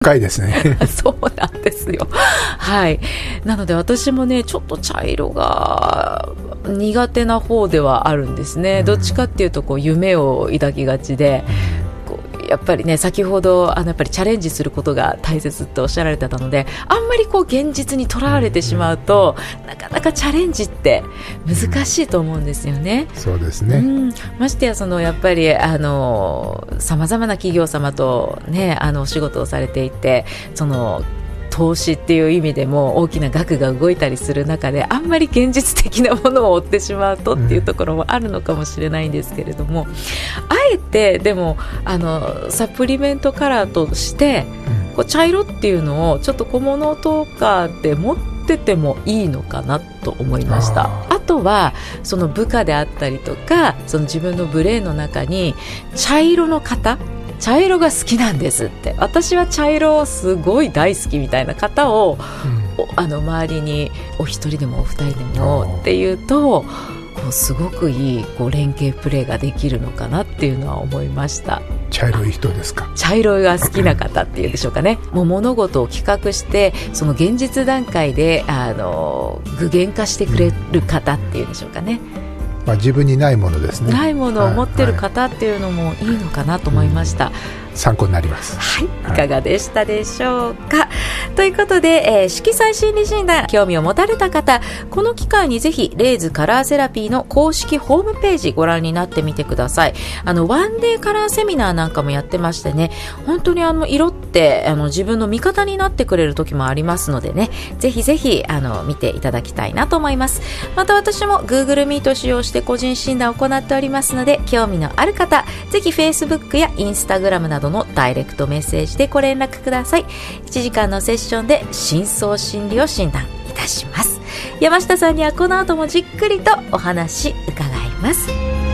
深いですねそうなんですよ。はい。なので私もね、ちょっと茶色が苦手な方ではあるんですね。どっちかっていうとこう夢を抱きがちで、やっぱりね、先ほどやっぱりチャレンジすることが大切っておっしゃられてたので、あんまりこう現実にとらわれてしまうと、なかなかチャレンジって難しいと思うんですよね。 そうですね。 ましてややっぱりさまざまな企業様とね、お仕事をされていて、投資っていう意味でも大きな額が動いたりする中で、あんまり現実的なものを追ってしまうとっていうところもあるのかもしれないんですけれども、あえてでもサプリメントカラーとしてこう茶色っていうのをちょっと小物とかで持っててもいいのかなと思いました。あとはその部下であったりとか、その自分のブレーンの中に茶色の方、茶色が好きなんですって、私は茶色すごい大好きみたいな方を、周りにお一人でもお二人でもっていうと、こうすごくいいこう連携プレーができるのかなっていうのは思いました。 茶色い人ですか？ 茶色が好きな方っていうんでしょうかね。もう物事を企画してその現実段階で具現化してくれる方っていうんでしょうかね。 自分にないものですね。 ないものを持ってる方っていうのもいいのかなと思いました。 参考になります。 はい、いかがでしたでしょうか。ということで、色彩心理診断興味を持たれた方、この機会にぜひレイズカラーセラピーの公式ホームページご覧になってみてください。ワンデーカラーセミナーなんかもやってましてね、本当に色って自分の味方になってくれる時もありますのでね、ぜひぜひ見ていただきたいなと思います。また私も Google Meet を使用して個人診断を行っておりますので、興味のある方ぜひ Facebook や Instagram などのダイレクトメッセージでご連絡ください。1時間のセッションで深層心理を診断いたします。山下さんにはこの後もじっくりとお話伺います。